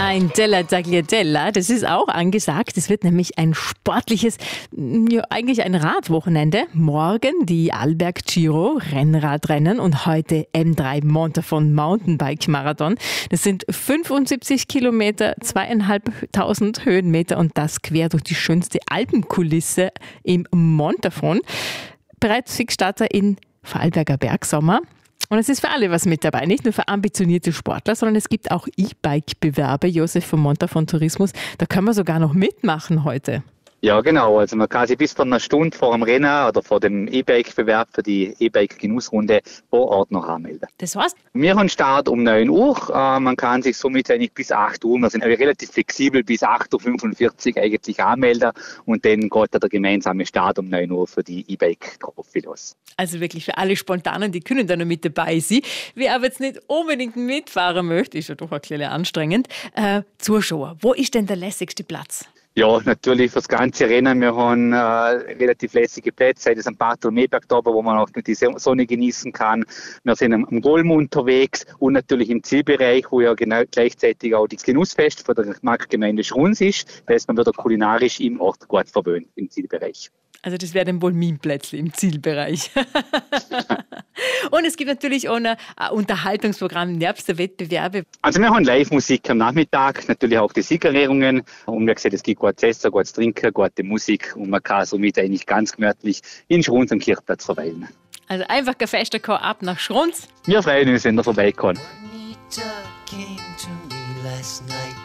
Ein Della Tagliatella, das ist auch angesagt. Es wird nämlich ein sportliches, ja eigentlich ein Radwochenende. Morgen die Arlberg Giro, Rennradrennen und heute M3 Montafon Mountainbike Marathon. Das sind 75 Kilometer, 2.500 Höhenmeter und das quer durch die schönste Alpenkulisse im Montafon. Bereits Fixstarter in Vorarlberger Bergsommer. Und es ist für alle was mit dabei, nicht nur für ambitionierte Sportler, sondern es gibt auch E-Bike-Bewerbe. Josef vom Montafon Tourismus, da können wir sogar noch mitmachen heute. Ja, genau. Also man kann sich bis vor einer Stunde vor dem Rennen oder vor dem E-Bike-Bewerb für die E-Bike-Genussrunde vor Ort noch anmelden. Das heißt? Wir haben Start um 9 Uhr. Man kann sich somit eigentlich bis 8 Uhr, wir sind relativ flexibel, bis 8.45 Uhr eigentlich anmelden und dann geht der gemeinsame Start um 9 Uhr für die E-Bike-Trophy los. Also wirklich für alle Spontanen, die können da noch mit dabei sein. Wer aber jetzt nicht unbedingt mitfahren möchte, ist ja doch ein bisschen anstrengend. Zuschauer, wo ist denn der lässigste Platz? Ja, natürlich fürs ganze Rennen. Wir haben relativ lässige Plätze, sei das am Bartholomäberg da, wo man auch die Sonne genießen kann. Wir sind am Golm unterwegs und natürlich im Zielbereich, wo ja genau gleichzeitig auch das Genussfest von der Marktgemeinde Schruns ist. Das heißt, man wird auch kulinarisch im Ort gut verwöhnt im Zielbereich. Also das wäre dann wohl mein Plätzchen im Zielbereich. Und es gibt natürlich auch ein Unterhaltungsprogramm nebst der Wettbewerbe. Also wir haben Live-Musik am Nachmittag, natürlich auch die Siegerehrungen. Und wie gesagt, es gibt gutes Essen, gutes Trinken, gute Musik und man kann somit eigentlich ganz gemütlich in Schruns am Kirchplatz verweilen. Also einfach ein fester Chor ab nach Schruns. Wir freuen uns, wenn ihr vorbeikommt. Juanita came to me last night.